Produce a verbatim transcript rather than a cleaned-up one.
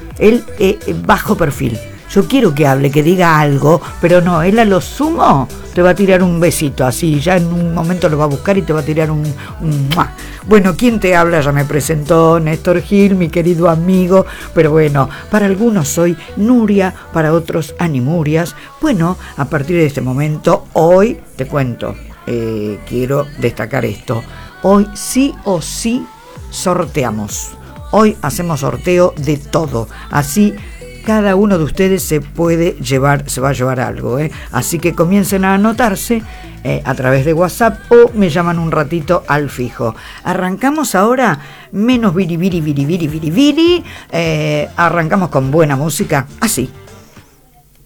Él eh, bajo perfil. Yo quiero que hable, que diga algo, pero no, él a lo sumo te va a tirar un besito, así, ya en un momento lo va a buscar y te va a tirar un... un ¡mua! Bueno, ¿quién te habla? Ya me presentó, Néstor Gil, mi querido amigo, pero bueno, para algunos soy Nuria, para otros Animurias. Bueno, a partir de este momento, hoy, te cuento, eh, quiero destacar esto, hoy sí o sí sorteamos, hoy hacemos sorteo de todo, así... Cada uno de ustedes se puede llevar, se va a llevar algo, ¿eh? Así que comiencen a anotarse eh, a través de WhatsApp o me llaman un ratito al fijo. Arrancamos ahora, menos biribiri, biribiri, biribiri, eh, arrancamos con buena música, así.